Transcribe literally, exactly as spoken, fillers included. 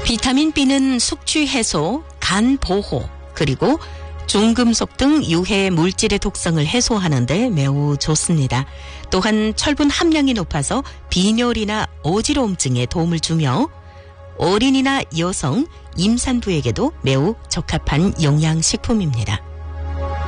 비타민 B는 숙취 해소, 간 보호, 그리고 중금속 등 유해 물질의 독성을 해소하는 데 매우 좋습니다. 또한 철분 함량이 높아서 빈혈이나 어지러움증에 도움을 주며 어린이나 여성, 임산부에게도 매우 적합한 영양식품입니다.